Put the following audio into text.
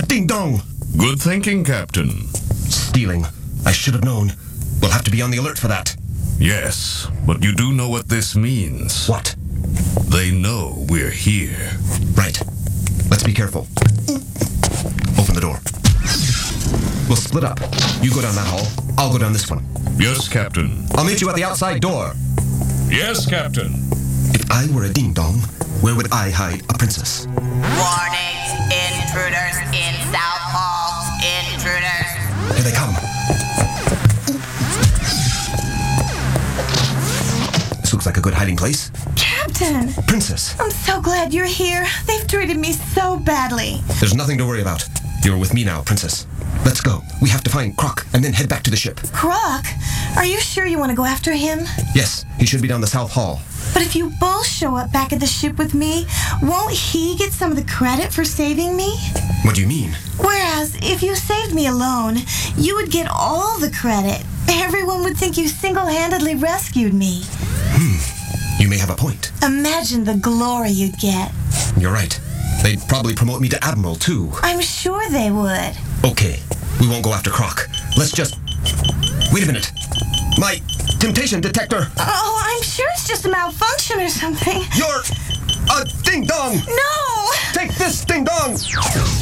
Ding dong! Good thinking, Captain. Stealing. I should have known. We'll have to be on the alert for that. Yes, but you do know what this means. What? They know we're here. Right. Let's be careful. Open the door. We'll split up. You go down that hall. I'll go down this one. Yes, Captain. I'll meet you at the outside door. Yes, Captain. If I were a ding-dong, where would I hide a princess? Warning, intruders in South Hall. Intruders. Here they come. This looks like a good hiding place. Captain, Princess, I'm so glad you're here. They've treated me so badly. there's nothing to worry about. You're with me now, Princess. Let's go. We have to find Croc and then head back to the ship. Croc, are you sure you want to go after him? Yes, he should be down the South Hall. But if you both show up back at the ship with me, won't he get some of the credit for saving me? What do you mean? Whereas, if you saved me alone, you would get all the credit. Everyone would think you single-handedly rescued me. You may have a point. Imagine the glory you'd get. You're right. They'd probably promote me to Admiral, too. I'm sure they would. Okay, we won't go after Croc. Let's just... Wait a minute. My temptation detector. Oh, I'm sure it's just a malfunction or something. You're a ding-dong. No! Take this, ding-dong.